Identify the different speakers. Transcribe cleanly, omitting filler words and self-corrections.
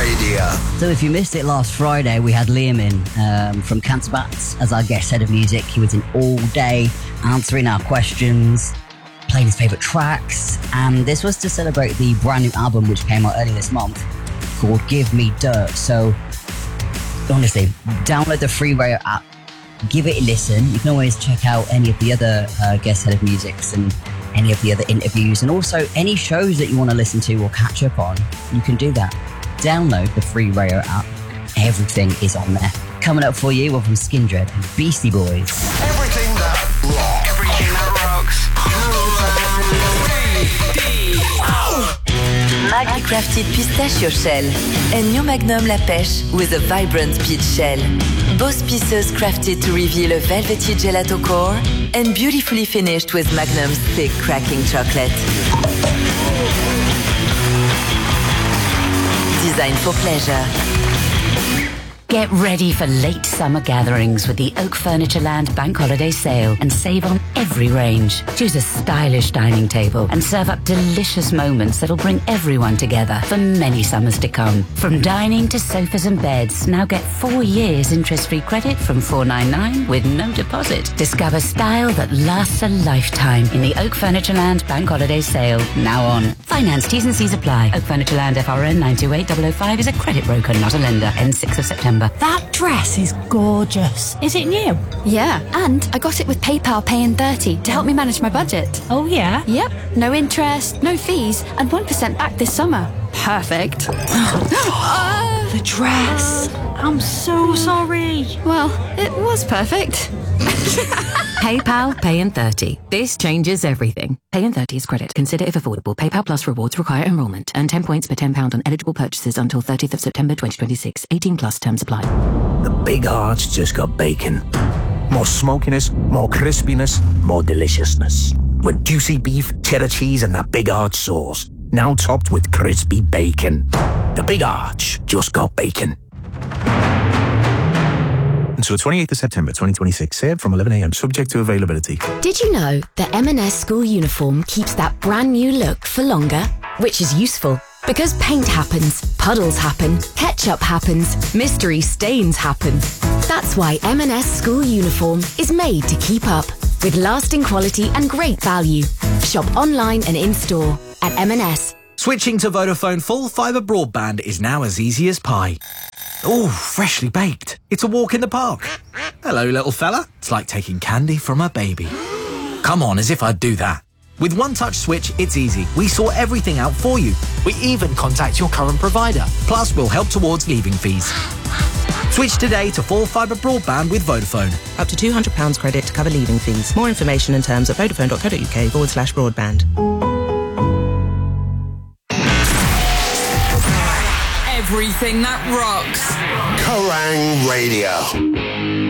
Speaker 1: Radio.
Speaker 2: So if you missed it last Friday, we had Liam in from Cancer Bats as our guest head of music. He was in all day answering our questions, playing his favourite tracks, and this was to celebrate the brand new album which came out early this month called Give Me Dirt. So honestly, download the free radio app, give it a listen. You can always check out any of the other guest head of musics and any of the other interviews, and also any shows that you want to listen to or catch up on. You can do that. Download the free radio app. Everything is on there. Coming up for you, we're from Skindred and Beastie Boys.
Speaker 1: Everything that rocks.
Speaker 3: Everything that rocks.
Speaker 4: Mag crafted pistachio shell. A new Magnum La Pêche with a vibrant peach shell. Both pieces crafted to reveal a velvety gelato core and beautifully finished with Magnum's thick cracking chocolate. Designed for pleasure.
Speaker 5: Get ready for late summer gatherings with the Oak Furnitureland Bank Holiday Sale and save on every range. Choose a stylish dining table and serve up delicious moments that'll bring everyone together for many summers to come. From dining to sofas and beds, now get 4 years interest-free credit from $4.99 with no deposit. Discover style that lasts a lifetime in the Oak Furnitureland Bank Holiday Sale, now on. Finance T's and C's apply. Oak Furnitureland FRN 928005 is a credit broker, not a lender. Ends 6th of September.
Speaker 6: That dress is gorgeous. Is it new?
Speaker 7: Yeah, and I got it with PayPal Pay in 30 to help me manage my budget.
Speaker 6: Oh, yeah?
Speaker 7: Yep, no interest, no fees, and 1% back this summer. Perfect.
Speaker 6: The dress. I'm so sorry.
Speaker 7: Well, it was perfect.
Speaker 8: PayPal Pay in 30. This changes everything. Pay in 30 is credit. Consider if affordable. PayPal Plus rewards require enrollment. Earn 10 points per £10 on eligible purchases until 30th of September 2026. 18 plus terms apply.
Speaker 9: The Big Arch just got bacon. More smokiness, more crispiness, more deliciousness. With juicy beef, cheddar cheese, and that Big Arch sauce. Now topped with crispy bacon. The Big Arch just got bacon.
Speaker 10: Until 28th of September 2026, served from 11 a.m, subject to availability.
Speaker 11: Did you know that M&S school uniform keeps that brand new look for longer? Which is useful, because paint happens, puddles happen, ketchup happens, mystery stains happen. That's why M&S school uniform is made to keep up, with lasting quality and great value. Shop online and in-store at M&S.
Speaker 12: Switching to Vodafone full fibre broadband is now as easy as pie. Oh, freshly baked. It's a walk in the park. Hello, little fella. It's like taking candy from a baby. Come on, as if I'd do that. With One Touch Switch, it's easy. We sort everything out for you. We even contact your current provider. Plus, we'll help towards leaving fees. Switch today to full fibre broadband with Vodafone.
Speaker 13: Up to £200 credit to cover leaving fees. More information and terms at vodafone.co.uk/broadband.
Speaker 3: Everything that rocks.
Speaker 1: Kerrang Radio.